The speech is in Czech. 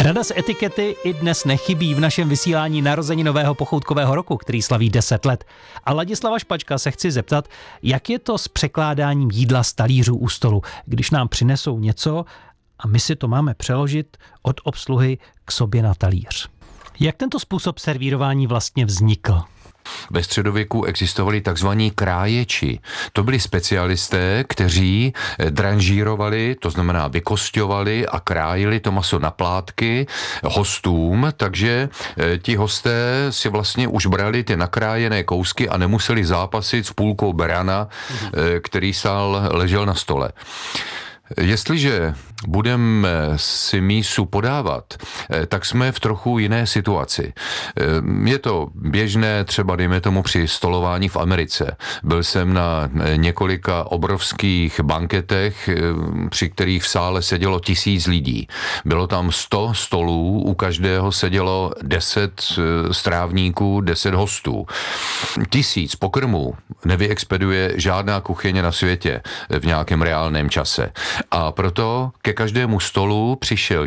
Rada z etikety i dnes nechybí v našem vysílání narozeninového pochoutkového roku, který slaví 10 let. A Ladislava Špačka se chci zeptat, jak je to s překládáním jídla z talířů u stolu, když nám přinesou něco a my si to máme přeložit od obsluhy k sobě na talíř. Jak tento způsob servírování vlastně vznikl? Ve středověku existovali takzvaní kráječi. To byli specialisté, kteří dranžírovali, to znamená vykosťovali a krájili to maso na plátky hostům, takže ti hosté si vlastně už brali ty nakrájené kousky a nemuseli zápasit s půlkou berana, který ležel na stole. Jestliže budeme si mísu podávat, tak jsme v trochu jiné situaci. Je to běžné třeba, dejme tomu, při stolování v Americe. Byl jsem na několika obrovských banketech, při kterých v sále sedělo 1000 lidí. Bylo tam 100 stolů, u každého sedělo 10 strávníků, 10 hostů. 1000 pokrmů nevyexpeduje žádná kuchyně na světě v nějakém reálném čase. A proto ke každému stolu přišel